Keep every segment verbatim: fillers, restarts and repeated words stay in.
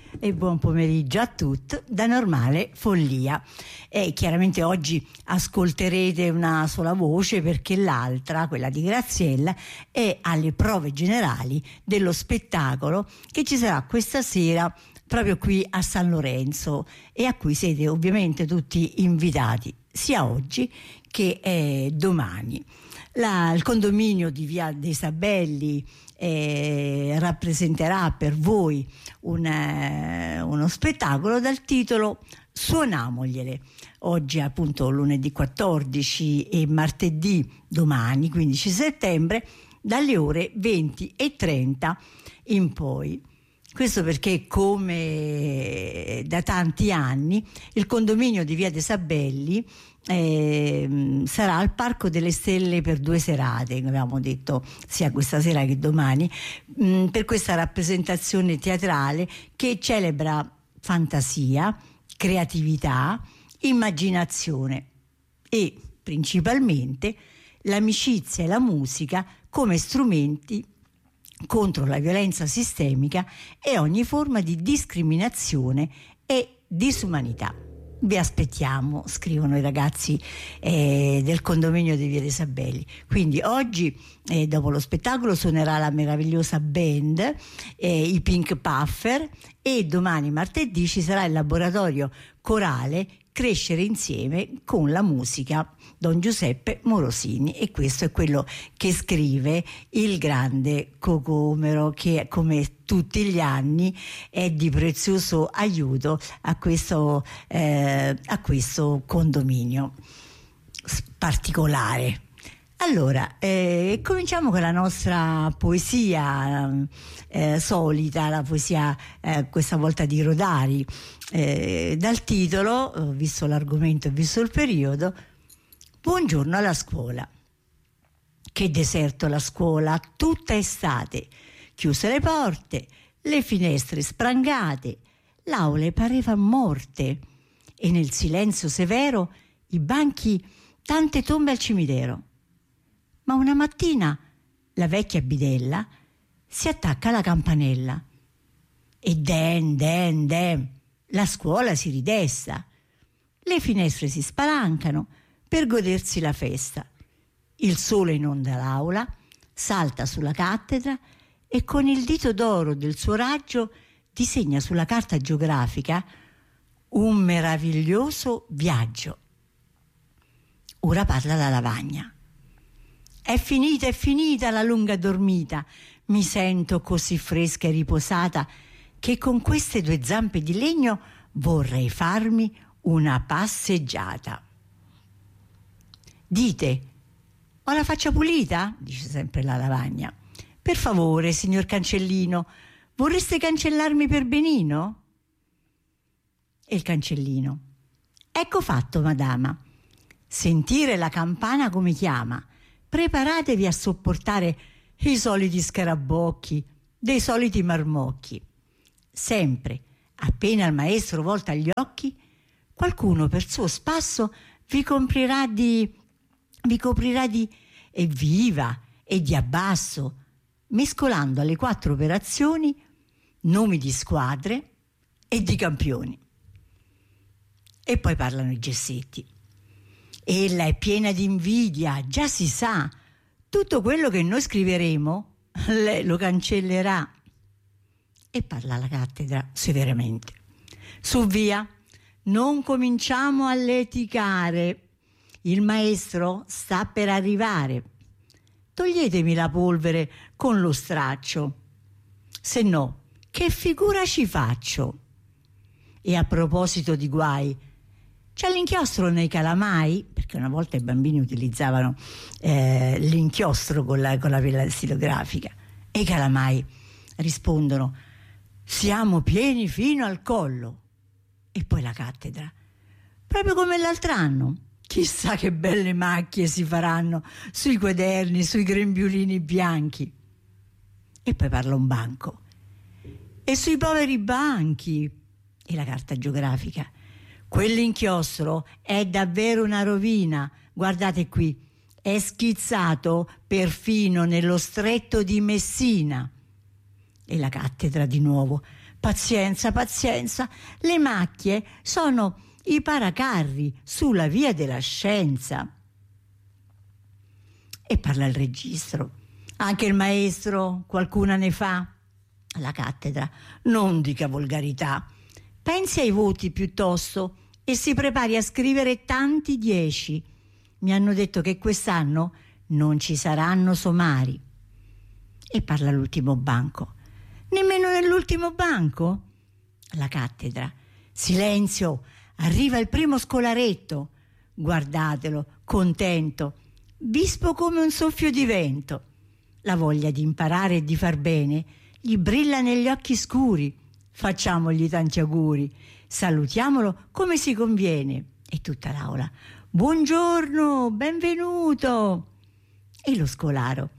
e buon pomeriggio a tutti da Normale Follia. E chiaramente oggi ascolterete una sola voce perché l'altra, quella di Graziella, è alle prove generali dello spettacolo che ci sarà questa sera proprio qui a San Lorenzo e a cui siete ovviamente tutti invitati sia oggi che eh, domani. La, il condominio di Via dei Sabelli eh, rappresenterà per voi un, eh, uno spettacolo dal titolo Suonamogliele. Oggi appunto lunedì quattordici e martedì domani quindici settembre dalle ore venti e trenta in poi. Questo perché, come da tanti anni, il condominio di Via dei Sabelli eh, sarà al Parco delle Stelle per due serate, abbiamo detto sia questa sera che domani, mh, per questa rappresentazione teatrale che celebra fantasia, creatività, immaginazione e principalmente l'amicizia e la musica come strumenti contro la violenza sistemica e ogni forma di discriminazione e disumanità. Vi aspettiamo, scrivono i ragazzi eh, del condominio di Via dei Sabelli. Quindi oggi, eh, dopo lo spettacolo, suonerà la meravigliosa band, eh, i Pink Puffer, e domani martedì ci sarà il laboratorio corale Crescere Insieme con la musica Don Giuseppe Morosini, e questo è quello che scrive il grande Cocomero, che come tutti gli anni è di prezioso aiuto a questo, eh, a questo condominio particolare. Allora, eh, cominciamo con la nostra poesia eh, solita, la poesia eh, questa volta di Rodari, eh, dal titolo, eh, visto l'argomento e visto il periodo, Buongiorno alla scuola. Che deserto la scuola, tutta estate, chiuse le porte, le finestre sprangate, l'aule pareva morte e nel silenzio severo i banchi tante tombe al cimitero. Ma una mattina la vecchia bidella si attacca alla campanella e den, den, den, la scuola si ridesta, le finestre si spalancano per godersi la festa. Il sole inonda l'aula, salta sulla cattedra e con il dito d'oro del suo raggio disegna sulla carta geografica un meraviglioso viaggio. Ora parla la lavagna. È finita, è finita la lunga dormita. Mi sento così fresca e riposata che con queste due zampe di legno vorrei farmi una passeggiata. Dite, ho la faccia pulita? Dice sempre la lavagna. Per favore, signor cancellino, vorreste cancellarmi per benino? E il cancellino. Ecco fatto, madama. Sentire la campana come chiama. Preparatevi a sopportare i soliti scarabocchi, dei soliti marmocchi. Sempre, appena il maestro volta gli occhi, qualcuno per suo spasso vi coprirà di, vi coprirà di evviva e di abbasso, mescolando alle quattro operazioni nomi di squadre e di campioni. E poi parlano i gessetti. Ella è piena di invidia, già si sa, tutto quello che noi scriveremo lei lo cancellerà. E parla la cattedra severamente. Su via, non cominciamo a leticare, il maestro sta per arrivare. Toglietemi la polvere con lo straccio, se no che figura ci faccio? E a proposito di guai, c'è l'inchiostro nei calamai? Perché una volta i bambini utilizzavano eh, l'inchiostro con la, con la pella stilografica. E i calamai rispondono: siamo pieni fino al collo. E poi la cattedra: proprio come l'altro anno. Chissà che belle macchie si faranno sui quaderni, sui grembiulini bianchi. E poi parla un banco. E sui poveri banchi. E la carta geografica: quell'inchiostro è davvero una rovina, guardate qui, è schizzato perfino nello stretto di Messina. E la cattedra di nuovo: pazienza, pazienza, le macchie sono i paracarri sulla via della scienza. E parla il registro: anche il maestro qualcuna ne fa? La cattedra: non dica volgarità, pensi ai voti piuttosto e si prepari a scrivere tanti dieci. Mi hanno detto che quest'anno non ci saranno somari. E parla l'ultimo banco: nemmeno nell'ultimo banco? La cattedra: silenzio, arriva il primo scolaretto. Guardatelo, contento, vispo come un soffio di vento. La voglia di imparare e di far bene gli brilla negli occhi scuri. Facciamogli tanti auguri, salutiamolo come si conviene. E tutta l'aula: buongiorno, benvenuto. E lo scolaro: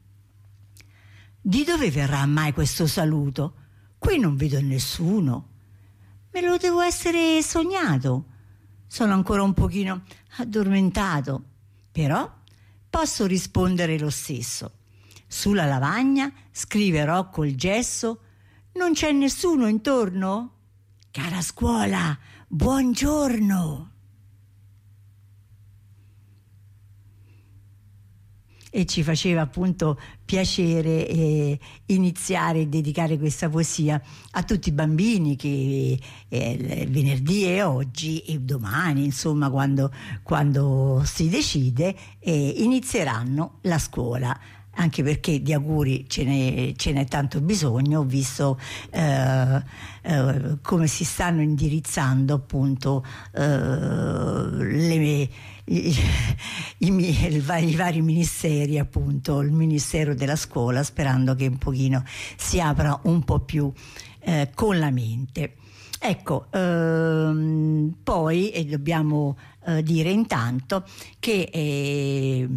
di dove verrà mai questo saluto? Qui non vedo nessuno. Me lo devo essere sognato. Sono ancora un pochino addormentato, però posso rispondere lo stesso. Sulla lavagna scriverò col gesso: non c'è nessuno intorno? Cara scuola, buongiorno. E ci faceva appunto piacere eh, iniziare e dedicare questa poesia a tutti i bambini che eh, venerdì e oggi e domani, insomma, quando, quando si decide, eh, inizieranno la scuola. Anche perché di auguri ce n'è, ce n'è tanto bisogno. Ho visto eh, eh, come si stanno indirizzando appunto eh, le, i, i, i, vari, i vari ministeri, appunto il Ministero della Scuola, sperando che un pochino si apra un po' più eh, con la mente. Ecco, ehm, poi e dobbiamo eh, dire intanto che eh,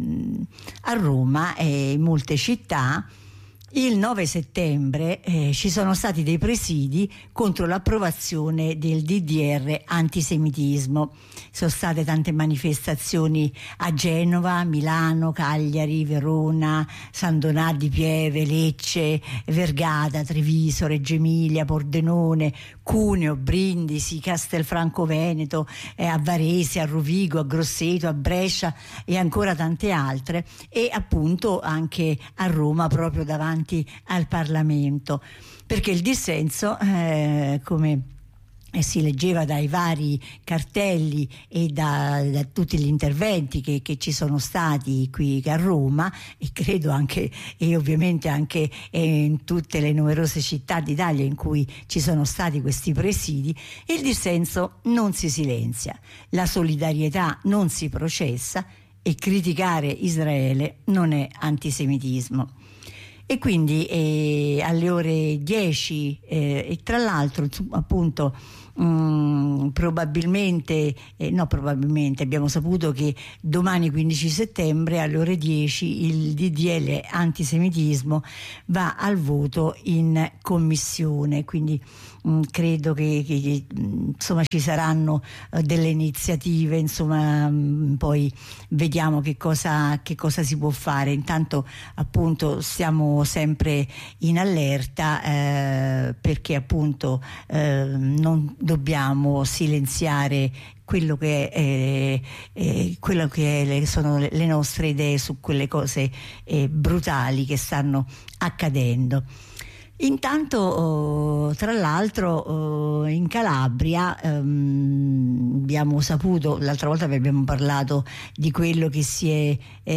a Roma e in molte città il nove settembre eh, ci sono stati dei presidi contro l'approvazione del D D R antisemitismo. Sono state tante manifestazioni a Genova, Milano, Cagliari, Verona, San Donà di Pieve, Lecce, Vergata, Treviso, Reggio Emilia, Pordenone, Cuneo, Brindisi, Castelfranco Veneto, eh, a Varese, a Rovigo, a Grosseto, a Brescia e ancora tante altre, e appunto anche a Roma proprio davanti al Parlamento, perché il dissenso eh, come si leggeva dai vari cartelli e da, da tutti gli interventi che, che ci sono stati qui a Roma, e credo anche e ovviamente anche in tutte le numerose città d'Italia in cui ci sono stati questi presidi, il dissenso non si silenzia, la solidarietà non si processa e criticare Israele non è antisemitismo. E quindi eh, alle ore dieci eh, e tra l'altro appunto mh, probabilmente eh, no probabilmente abbiamo saputo che domani quindici settembre alle ore dieci il D D L antisemitismo va al voto in commissione, quindi mh, credo che, che insomma ci saranno uh, delle iniziative, insomma mh, poi vediamo che cosa, che cosa si può fare. Intanto appunto stiamo sempre in allerta eh, perché appunto eh, non dobbiamo silenziare quello che è, eh, eh, quello che è le, sono le, le nostre idee su quelle cose eh, brutali che stanno accadendo. Intanto, oh, tra l'altro, oh, in Calabria ehm, abbiamo saputo, l'altra volta vi abbiamo parlato di quello che si è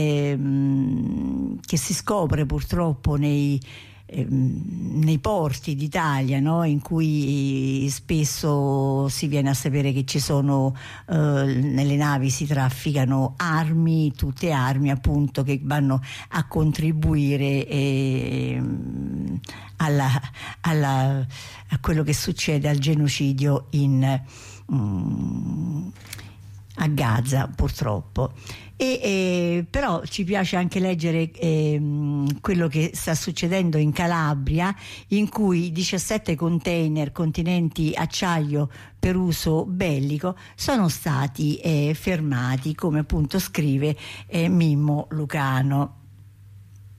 ehm, che si scopre purtroppo nei nei porti d'Italia, no? In cui spesso si viene a sapere che ci sono eh, nelle navi si trafficano armi, tutte armi appunto che vanno a contribuire eh, alla, alla, a quello che succede al genocidio in mm, a Gaza, purtroppo. E, eh, però ci piace anche leggere eh, quello che sta succedendo in Calabria, in cui diciassette container contenenti acciaio per uso bellico sono stati eh, fermati, come appunto scrive eh, Mimmo Lucano.